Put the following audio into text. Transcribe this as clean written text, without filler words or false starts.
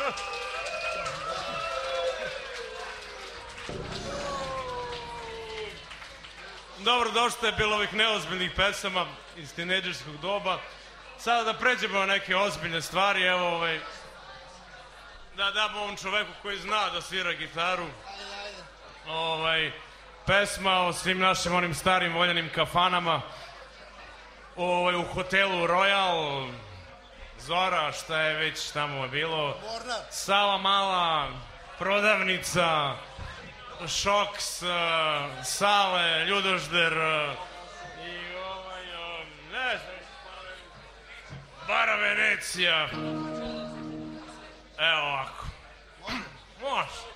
Dobro, dosta je bilo ovih neozbiljnih pesama iz tinejdžerskog doba. Sada da pređemo na neke ozbiljne stvari, evo da damo ovom čoveku koji zna da svira gitaru. Pesma o svim našim onim starim voljenim kafanama, u hotelu Royal, Zora, šta je već tamo bilo, Sava Mala, Prodavnica, Šoks, Sale, Ljudožder i ne znam, Bara Venecija. Evo ovako. Može.